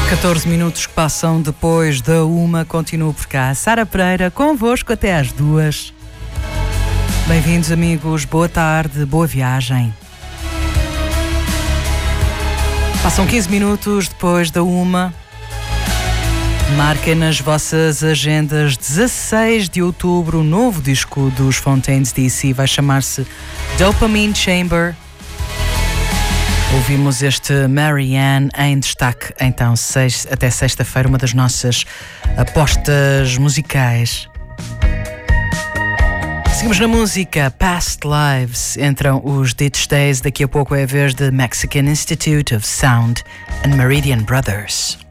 14 minutos que passam depois da 1, continuo por cá. Sara Pereira, convosco até às 2. Bem-vindos, amigos, boa tarde, boa viagem. Passam 15 minutos depois da 1. Marquem nas vossas agendas 16 de outubro, o novo disco dos Fontaines DC, vai chamar-se Dopamine Chamber. Ouvimos este Marianne em destaque, então, até sexta-feira, uma das nossas apostas musicais. Seguimos na música, Past Lives. Entram os Ditch Days, daqui a pouco é a vez de Mexican Institute of Sound and Meridian Brothers.